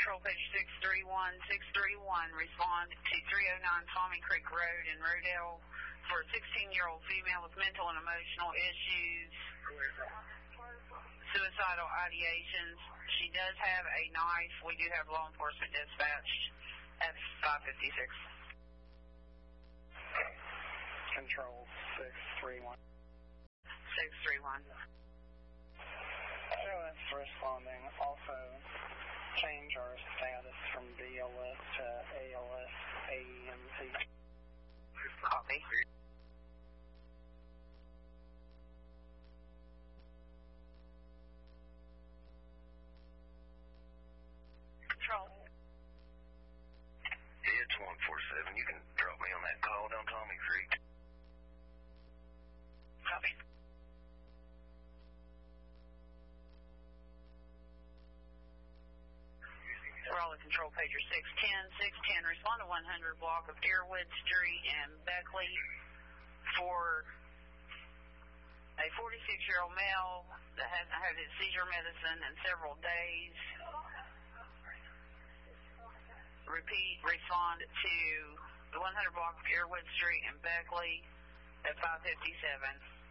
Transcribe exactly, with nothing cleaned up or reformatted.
Control page six three one, six three one, respond to three oh nine Tommy Creek Road in Rodale for a sixteen-year-old female with mental and emotional issues, suicidal ideations. She does have a knife. We do have law enforcement dispatched at five fifty-six. Control six three one. six three one. So that's responding. Also, change our status from B L S to A L S A E M T. Copy. Control. Yeah, it's one four seven. You can drop me on that call down Tommy Creek. Copy. We're all at control pager six ten, six ten. Respond to one hundred block of Deerwood Street in Beckley for a forty-six-year-old male that hasn't had his seizure medicine in several days. Repeat, respond to the one hundred block of Deerwood Street in Beckley at five fifty-seven.